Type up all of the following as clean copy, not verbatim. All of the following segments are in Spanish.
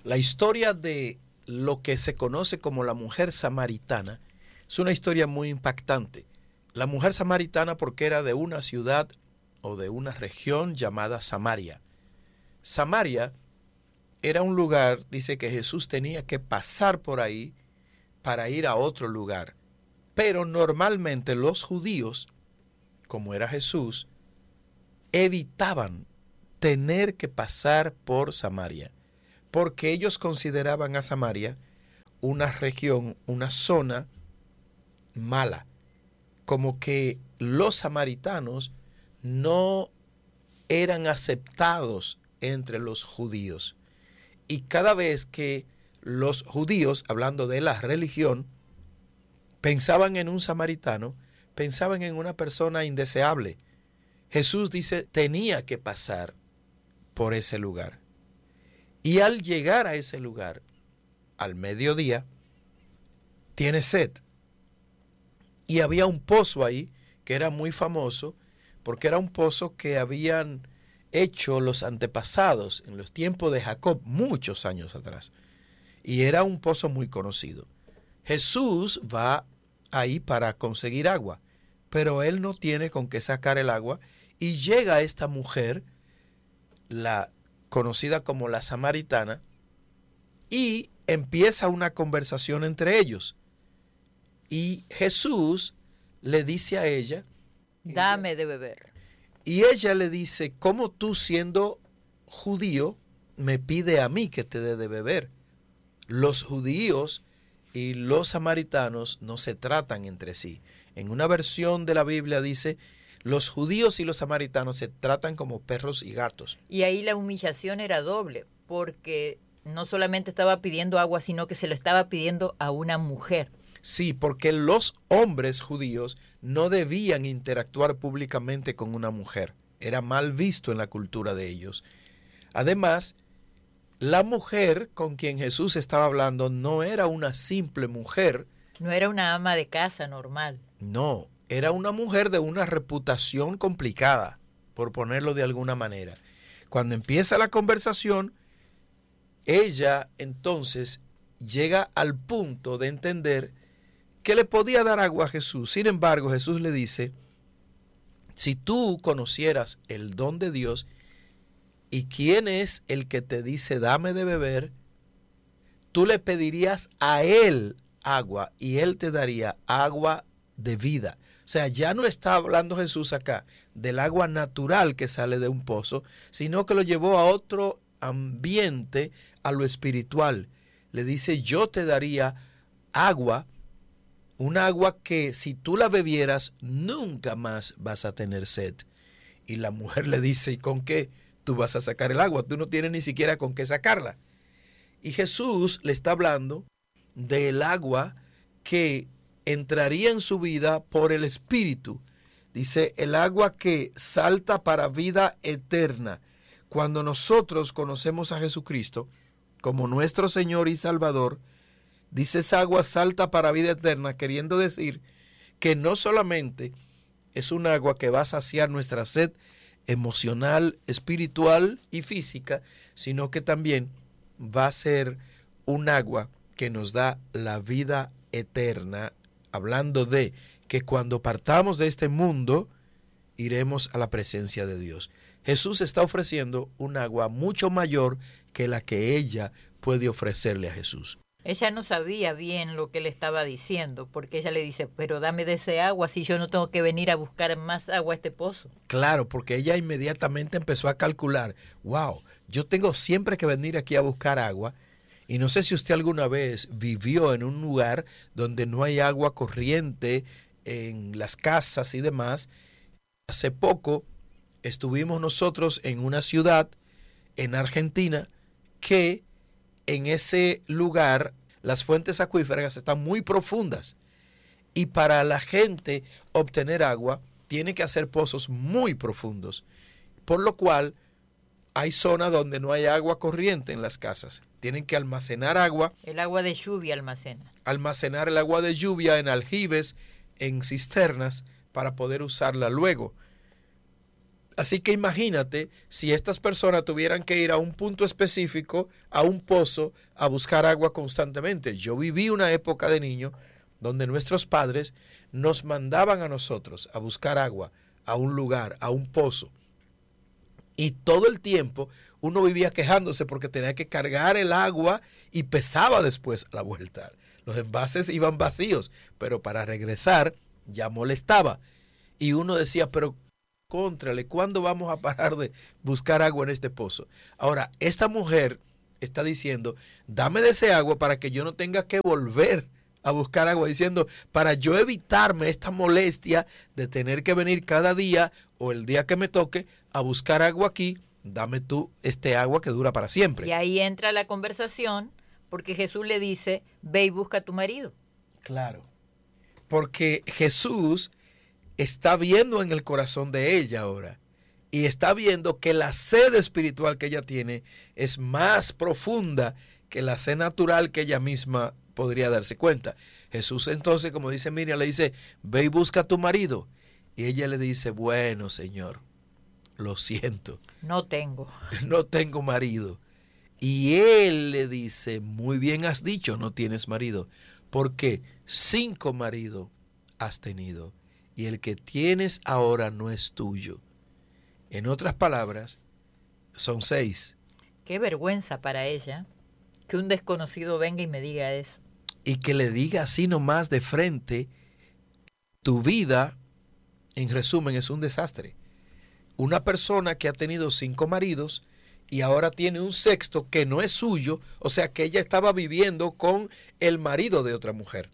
La historia de lo que se conoce como la mujer samaritana es una historia muy impactante. La mujer samaritana porque era de una ciudad o de una región llamada Samaria. Samaria era un lugar, dice que Jesús tenía que pasar por ahí para ir a otro lugar. Pero normalmente los judíos, como era Jesús, evitaban tener que pasar por Samaria, porque ellos consideraban a Samaria una región, una zona mala, como que los samaritanos no eran aceptados entre los judíos. Y cada vez que los judíos, hablando de la religión, pensaban en un samaritano, pensaban en una persona indeseable. Jesús dice, tenía que pasar por ese lugar. Y al llegar a ese lugar, al mediodía, tiene sed. Y había un pozo ahí que era muy famoso, porque era un pozo que habían hecho los antepasados en los tiempos de Jacob, muchos años atrás. Y era un pozo muy conocido. Jesús va ahí para conseguir agua, pero él no tiene con qué sacar el agua y llega esta mujer, la conocida como la samaritana, y empieza una conversación entre ellos. Y Jesús le dice a ella, dame de beber. Y ella le dice, ¿cómo tú siendo judío me pide a mí que te dé de beber? Los judíos y los samaritanos no se tratan entre sí. En una versión de la Biblia dice, los judíos y los samaritanos se tratan como perros y gatos. Y ahí la humillación era doble, porque no solamente estaba pidiendo agua, sino que se lo estaba pidiendo a una mujer. Sí, porque los hombres judíos no debían interactuar públicamente con una mujer. Era mal visto en la cultura de ellos. Además, la mujer con quien Jesús estaba hablando no era una simple mujer. No era una ama de casa normal. No, era una mujer de una reputación complicada, por ponerlo de alguna manera. Cuando empieza la conversación, ella entonces llega al punto de entender que le podía dar agua a Jesús. Sin embargo, Jesús le dice, si tú conocieras el don de Dios y quién es el que te dice dame de beber, tú le pedirías a él agua y él te daría agua de vida. O sea, ya no está hablando Jesús acá del agua natural que sale de un pozo, sino que lo llevó a otro ambiente, a lo espiritual. Le dice, yo te daría agua, un agua que si tú la bebieras nunca más vas a tener sed. Y la mujer le dice, ¿y con qué tú vas a sacar el agua? Tú no tienes ni siquiera con qué sacarla. Y Jesús le está hablando del agua que entraría en su vida por el Espíritu. Dice, el agua que salta para vida eterna. Cuando nosotros conocemos a Jesucristo como nuestro Señor y Salvador, dice, esa agua salta para vida eterna, queriendo decir que no solamente es un agua que va a saciar nuestra sed emocional, espiritual y física, sino que también va a ser un agua que nos da la vida eterna, hablando de que cuando partamos de este mundo, iremos a la presencia de Dios. Jesús está ofreciendo un agua mucho mayor que la que ella puede ofrecerle a Jesús. Ella no sabía bien lo que le estaba diciendo, porque ella le dice, pero dame de ese agua si yo no tengo que venir a buscar más agua a este pozo. Claro, porque ella inmediatamente empezó a calcular, wow, yo tengo siempre que venir aquí a buscar agua, y no sé si usted alguna vez vivió en un lugar donde no hay agua corriente en las casas y demás. Hace poco estuvimos nosotros en una ciudad en Argentina que en ese lugar las fuentes acuíferas están muy profundas y para la gente obtener agua tiene que hacer pozos muy profundos, por lo cual hay zonas donde no hay agua corriente en las casas. Tienen que almacenar agua. El agua de lluvia almacena. Almacenar el agua de lluvia en aljibes, en cisternas, para poder usarla luego. Así que imagínate si estas personas tuvieran que ir a un punto específico, a un pozo, a buscar agua constantemente. Yo viví una época de niño donde nuestros padres nos mandaban a nosotros a buscar agua a un lugar, a un pozo. Y todo el tiempo uno vivía quejándose porque tenía que cargar el agua y pesaba después a la vuelta. Los envases iban vacíos, pero para regresar ya molestaba. Y uno decía, pero cóntrale, ¿cuándo vamos a parar de buscar agua en este pozo? Ahora, esta mujer está diciendo, dame de ese agua para que yo no tenga que volver a buscar agua, diciendo, para yo evitarme esta molestia de tener que venir cada día o el día que me toque a buscar agua aquí, dame tú este agua que dura para siempre. Y ahí entra la conversación, porque Jesús le dice, ve y busca a tu marido. Claro, porque Jesús está viendo en el corazón de ella ahora y está viendo que la sed espiritual que ella tiene es más profunda que la sed natural que ella misma podría darse cuenta. Jesús entonces, como dice Miriam, le dice, ve y busca a tu marido. Y ella le dice, bueno, Señor, lo siento. No tengo. No tengo marido. Y él le dice, muy bien has dicho, no tienes marido, porque 5 maridos has tenido y el que tienes ahora no es tuyo. En otras palabras, son 6. Qué vergüenza para ella que un desconocido venga y me diga eso. Y que le diga así nomás de frente, tu vida, en resumen, es un desastre. Una persona que ha tenido 5 maridos y ahora tiene un 6º que no es suyo, o sea que ella estaba viviendo con el marido de otra mujer.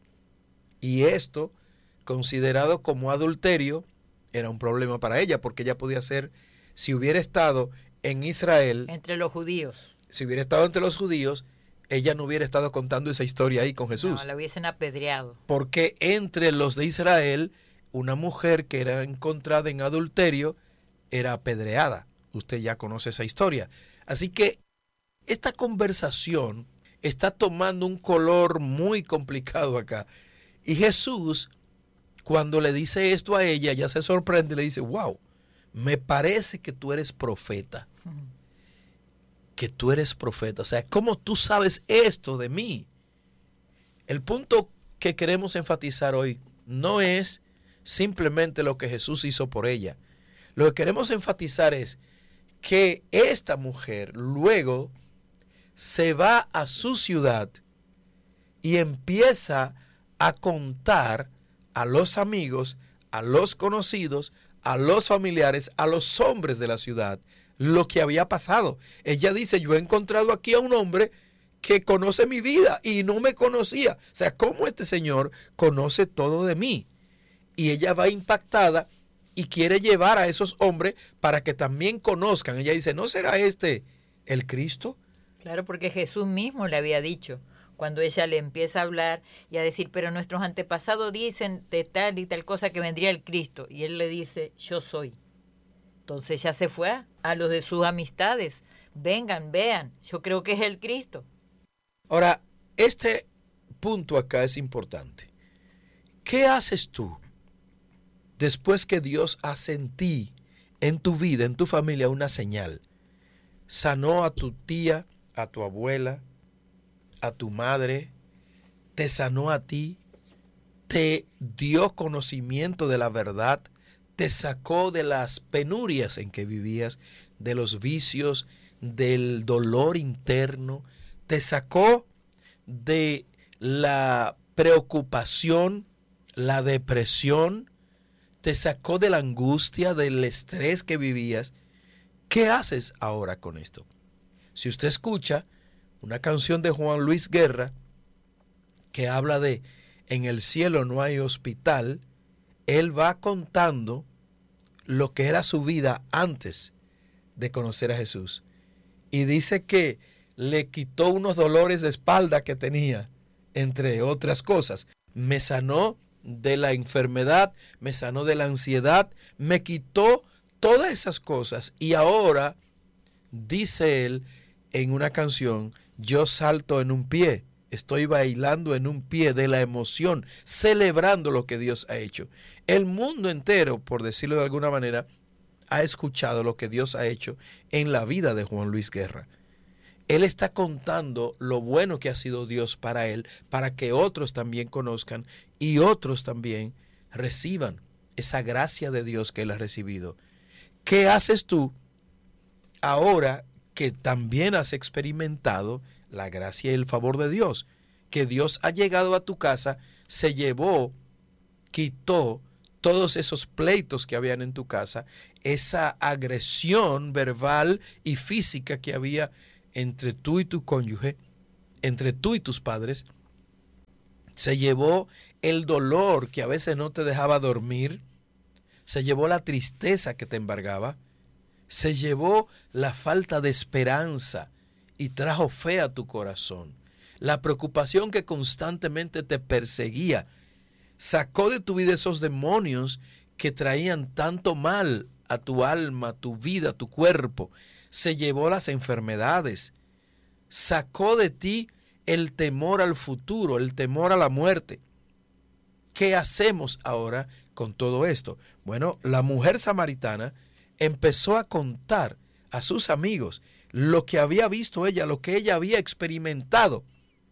Y esto, considerado como adulterio, era un problema para ella, porque ella podía ser, si hubiera estado en Israel, entre los judíos, si hubiera estado entre los judíos, ella no hubiera estado contando esa historia ahí con Jesús. No, la hubiesen apedreado. Porque entre los de Israel, una mujer que era encontrada en adulterio era apedreada. Usted ya conoce esa historia. Así que esta conversación está tomando un color muy complicado acá. Y Jesús, cuando le dice esto a ella, ya se sorprende y le dice, wow, me parece que tú eres profeta. Que tú eres profeta. O sea, ¿cómo tú sabes esto de mí? El punto que queremos enfatizar hoy no es simplemente lo que Jesús hizo por ella. Lo que queremos enfatizar es que esta mujer luego se va a su ciudad y empieza a contar a los amigos, a los conocidos, a los familiares, a los hombres de la ciudad, lo que había pasado. Ella dice, yo he encontrado aquí a un hombre que conoce mi vida y no me conocía. O sea, ¿cómo este señor conoce todo de mí? Y ella va impactada y quiere llevar a esos hombres para que también conozcan. Ella dice, ¿no será este el Cristo? Claro, porque Jesús mismo le había dicho, cuando ella le empieza a hablar y a decir, pero nuestros antepasados dicen de tal y tal cosa que vendría el Cristo. Y él le dice, yo soy. Entonces ella se fue a los de sus amistades. Vengan, vean, yo creo que es el Cristo. Ahora, este punto acá es importante. ¿Qué haces tú después que Dios hace en ti, en tu vida, en tu familia, una señal? Sanó a tu tía, a tu abuela, a tu madre, te sanó a ti, te dio conocimiento de la verdad, te sacó de las penurias en que vivías, de los vicios, del dolor interno, te sacó de la preocupación, la depresión, te sacó de la angustia, del estrés que vivías. ¿Qué haces ahora con esto? Si usted escucha una canción de Juan Luis Guerra que habla de en el cielo no hay hospital, él va contando lo que era su vida antes de conocer a Jesús. Y dice que le quitó unos dolores de espalda que tenía, entre otras cosas. Me sanó de la enfermedad, me sanó de la ansiedad, me quitó todas esas cosas. Y ahora, dice él en una canción, yo salto en un pie, estoy bailando en un pie de la emoción, celebrando lo que Dios ha hecho. El mundo entero, por decirlo de alguna manera, ha escuchado lo que Dios ha hecho en la vida de Juan Luis Guerra. Él está contando lo bueno que ha sido Dios para él, para que otros también conozcan y otros también reciban esa gracia de Dios que él ha recibido. ¿Qué haces tú ahora que también has experimentado la gracia y el favor de Dios? Que Dios ha llegado a tu casa, se llevó, quitó todos esos pleitos que habían en tu casa, esa agresión verbal y física que había entre tú y tu cónyuge, entre tú y tus padres. Se llevó el dolor que a veces no te dejaba dormir, se llevó la tristeza que te embargaba, se llevó la falta de esperanza y trajo fe a tu corazón, la preocupación que constantemente te perseguía, sacó de tu vida esos demonios que traían tanto mal a tu alma, a tu vida, a tu cuerpo, se llevó las enfermedades, sacó de ti el temor al futuro, el temor a la muerte. ¿Qué hacemos ahora con todo esto? Bueno, la mujer samaritana empezó a contar a sus amigos lo que había visto ella, lo que ella había experimentado.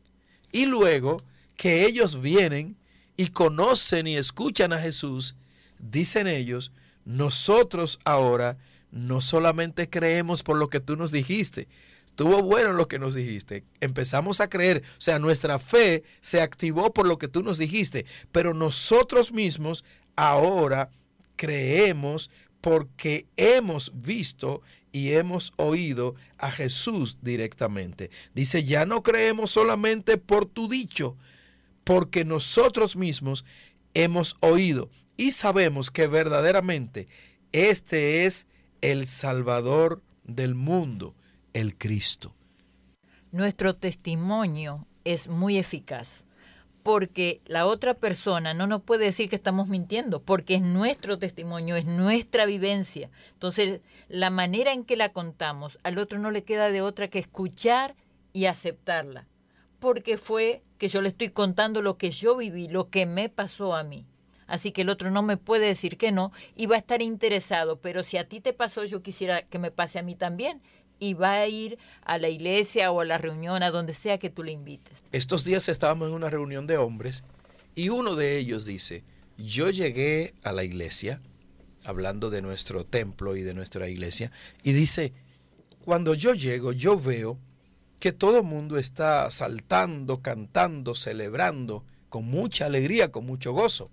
Y luego que ellos vienen y conocen y escuchan a Jesús, dicen ellos, nosotros ahora no solamente creemos por lo que tú nos dijiste, estuvo bueno lo que nos dijiste, empezamos a creer, o sea, nuestra fe se activó por lo que tú nos dijiste, pero nosotros mismos ahora creemos porque hemos visto y hemos oído a Jesús directamente. Dice, ya no creemos solamente por tu dicho, porque nosotros mismos hemos oído y sabemos que verdaderamente este es el Salvador del mundo, el Cristo. Nuestro testimonio es muy eficaz, porque la otra persona no nos puede decir que estamos mintiendo, porque es nuestro testimonio, es nuestra vivencia. Entonces, la manera en que la contamos, al otro no le queda de otra que escuchar y aceptarla, porque fue que yo le estoy contando lo que yo viví, lo que me pasó a mí. Así que el otro no me puede decir que no y va a estar interesado, pero si a ti te pasó, yo quisiera que me pase a mí también. Y va a ir a la iglesia o a la reunión, a donde sea que tú le invites. Estos días estábamos en una reunión de hombres y uno de ellos dice, yo llegué a la iglesia, hablando de nuestro templo y de nuestra iglesia, y dice, cuando yo llego, yo veo que todo el mundo está saltando, cantando, celebrando, con mucha alegría, con mucho gozo.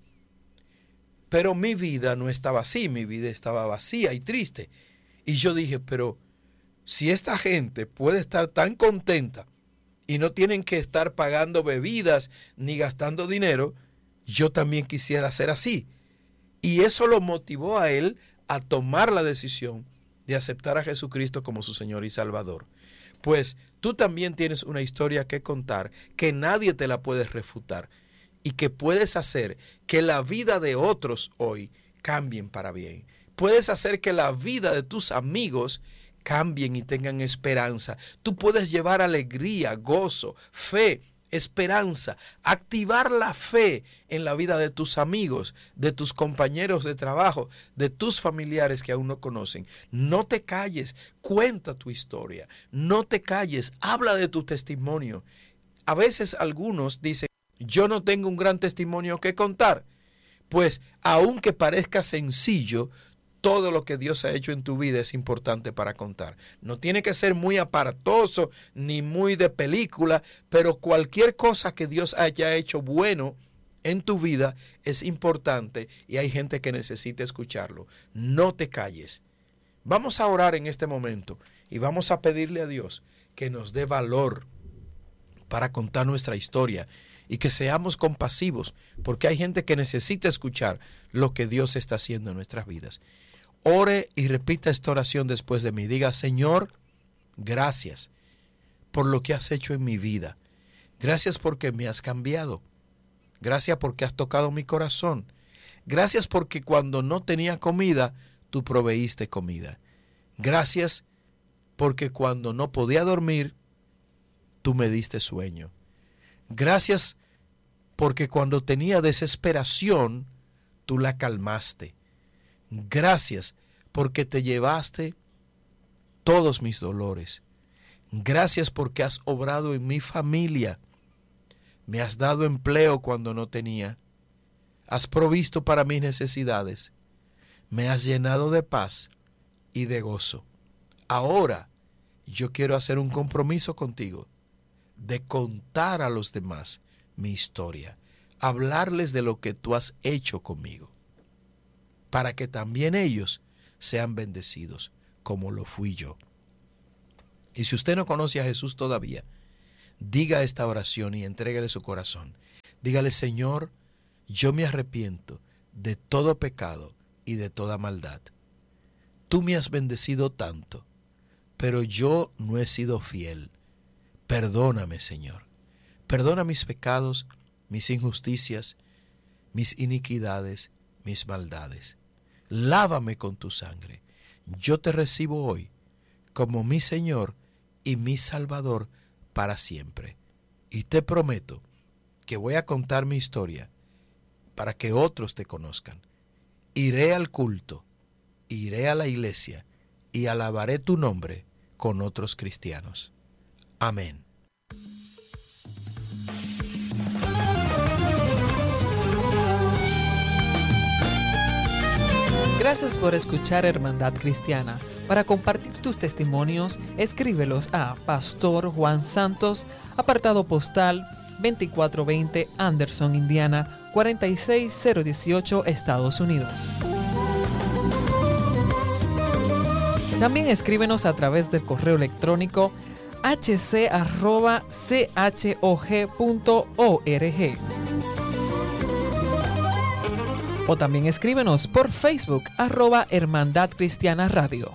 Pero mi vida no estaba así, mi vida estaba vacía y triste. Y yo dije, pero si esta gente puede estar tan contenta y no tienen que estar pagando bebidas ni gastando dinero, yo también quisiera ser así. Y eso lo motivó a él a tomar la decisión de aceptar a Jesucristo como su Señor y Salvador. Pues tú también tienes una historia que contar que nadie te la puede refutar y que puedes hacer que la vida de otros hoy cambien para bien. Puedes hacer que la vida de tus amigos cambien y tengan esperanza. Tú puedes llevar alegría, gozo, fe, esperanza, activar la fe en la vida de tus amigos, de tus compañeros de trabajo, de tus familiares que aún no conocen. No te calles, cuenta tu historia, no te calles, habla de tu testimonio. A veces algunos dicen, yo no tengo un gran testimonio que contar. Pues aunque parezca sencillo, todo lo que Dios ha hecho en tu vida es importante para contar. No tiene que ser muy aparatoso ni muy de película, pero cualquier cosa que Dios haya hecho bueno en tu vida es importante y hay gente que necesita escucharlo. No te calles. Vamos a orar en este momento y vamos a pedirle a Dios que nos dé valor para contar nuestra historia y que seamos compasivos, porque hay gente que necesita escuchar lo que Dios está haciendo en nuestras vidas. Ore y repita esta oración después de mí. Diga, Señor, gracias por lo que has hecho en mi vida. Gracias porque me has cambiado. Gracias porque has tocado mi corazón. Gracias porque cuando no tenía comida, tú proveíste comida. Gracias porque cuando no podía dormir, tú me diste sueño. Gracias porque cuando tenía desesperación, tú la calmaste. Gracias porque te llevaste todos mis dolores. Gracias porque has obrado en mi familia. Me has dado empleo cuando no tenía. Has provisto para mis necesidades. Me has llenado de paz y de gozo. Ahora yo quiero hacer un compromiso contigo de contar a los demás mi historia, hablarles de lo que tú has hecho conmigo, para que también ellos sean bendecidos como lo fui yo. Y si usted no conoce a Jesús todavía, diga esta oración y entréguele su corazón. Dígale: Señor, yo me arrepiento de todo pecado y de toda maldad. Tú me has bendecido tanto, pero yo no he sido fiel. Perdóname, Señor. Perdona mis pecados, mis injusticias, mis iniquidades, mis maldades. Lávame con tu sangre. Yo te recibo hoy como mi Señor y mi Salvador para siempre. Y te prometo que voy a contar mi historia para que otros te conozcan. Iré al culto, iré a la iglesia y alabaré tu nombre con otros cristianos. Amén. Gracias por escuchar Hermandad Cristiana. Para compartir tus testimonios, escríbelos a Pastor Juan Santos, apartado postal 2420 Anderson, Indiana, 46018, Estados Unidos. También escríbenos a través del correo electrónico hc@chog.org. O también escríbenos por Facebook @Hermandad Cristiana Radio.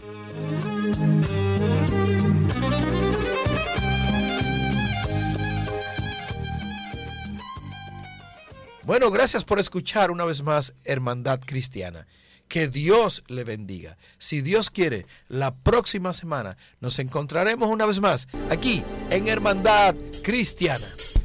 Bueno, gracias por escuchar una vez más Hermandad Cristiana. Que Dios le bendiga. Si Dios quiere, la próxima semana nos encontraremos una vez más aquí en Hermandad Cristiana.